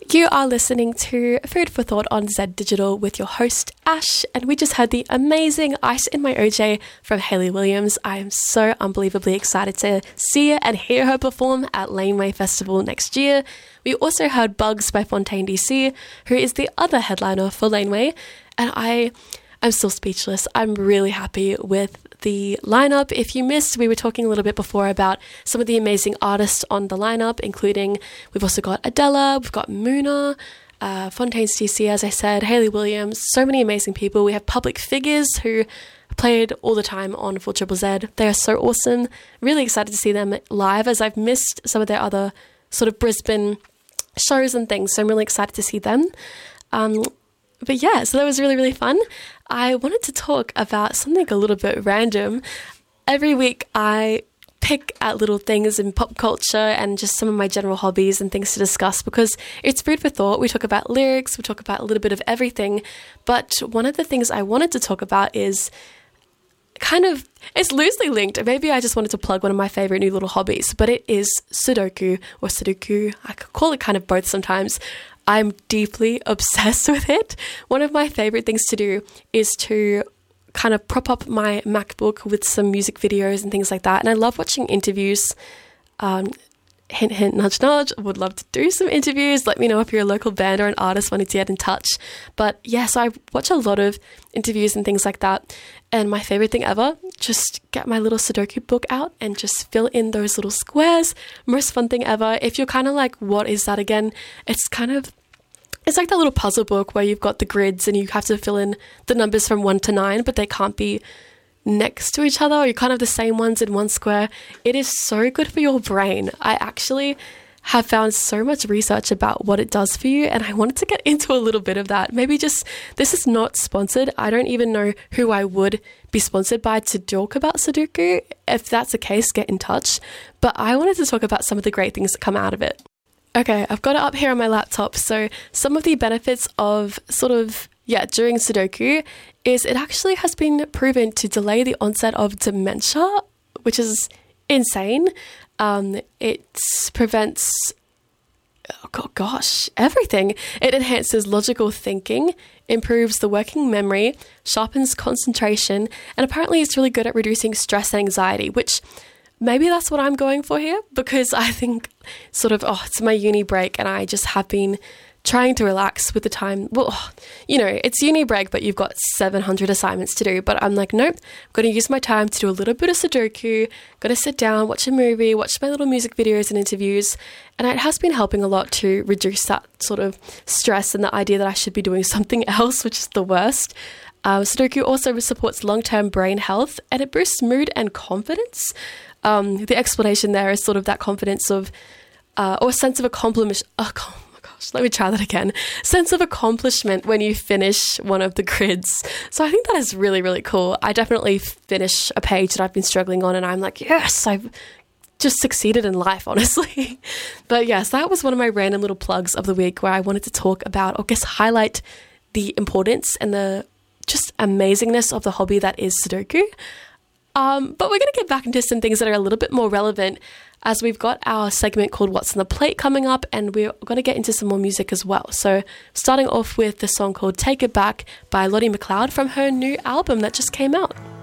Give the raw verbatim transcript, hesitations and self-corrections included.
You are listening to Food for Thought on Z Digital with your host Ash, and we just heard the amazing Ice in My O J from Hayley Williams. I am so unbelievably excited to see and hear her perform at Laneway Festival next year. We also heard Bugs by Fontaine D C, who is the other headliner for Laneway, and I am still speechless. I'm really happy with the lineup. If you missed, we were talking a little bit before about some of the amazing artists on the lineup, including we've also got Adela, we've got Muna, uh, Fontaine D C, as I said, Hayley Williams, so many amazing people. We have Public Figures who played all the time on four Z Z Z. They are so awesome. Really excited to see them live, as I've missed some of their other sort of Brisbane shows and things, so I'm really excited to see them. Um, But yeah, so that was really, really fun. I wanted to talk about something a little bit random. Every week I pick at little things in pop culture and just some of my general hobbies and things to discuss, because it's food for thought. We talk about lyrics, we talk about a little bit of everything. But one of the things I wanted to talk about is kind of, it's loosely linked. Maybe I just wanted to plug one of my favorite new little hobbies, but it is Sudoku or Sudoku. I could call it kind of both sometimes. I'm deeply obsessed with it. One of my favorite things to do is to kind of prop up my MacBook with some music videos and things like that. And I love watching interviews. Um, hint, hint, nudge, nudge. Would love to do some interviews. Let me know if you're a local band or an artist wanting to get in touch. But yes, yeah, so I watch a lot of interviews and things like that. And my favorite thing ever, just get my little Sudoku book out and just fill in those little squares. Most fun thing ever. If you're kind of like, what is that again? It's kind of, it's like that little puzzle book where you've got the grids and you have to fill in the numbers from one to nine, but they can't be next to each other, or you can't have the same ones in one square. It is so good for your brain. I actually have found so much research about what it does for you, and I wanted to get into a little bit of that. Maybe just, this is not sponsored. I don't even know who I would be sponsored by to talk about Sudoku. If that's the case, get in touch. But I wanted to talk about some of the great things that come out of it. Okay, I've got it up here on my laptop. So some of the benefits of sort of, yeah, doing Sudoku is it actually has been proven to delay the onset of dementia, which is insane. Um, it prevents, oh gosh, everything. It enhances logical thinking, improves the working memory, sharpens concentration, and apparently it's really good at reducing stress and anxiety, which maybe that's what I'm going for here, because I think sort of, oh, it's my uni break and I just have been trying to relax with the time. Well, you know, it's uni break, but you've got seven hundred assignments to do. But I'm like, nope, I'm going to use my time to do a little bit of Sudoku, going to sit down, watch a movie, watch my little music videos and interviews. And it has been helping a lot to reduce that sort of stress and the idea that I should be doing something else, which is the worst. Uh, Sudoku also supports long-term brain health, and it boosts mood and confidence. Um, the explanation there is sort of that confidence of, uh, or sense of accomplishment. Oh, oh my gosh, let me try that again. Sense of accomplishment when you finish one of the grids. So I think that is really, really cool. I definitely finish a page that I've been struggling on and I'm like, yes, I've just succeeded in life, honestly. But yes, that was one of my random little plugs of the week where I wanted to talk about, or guess highlight the importance and the just amazingness of the hobby that is Sudoku. Um, but we're going to get back into some things that are a little bit more relevant, as we've got our segment called What's on the Plate coming up, and we're going to get into some more music as well. So starting off with the song called Take It Back by Lottie McLeod from her new album that just came out.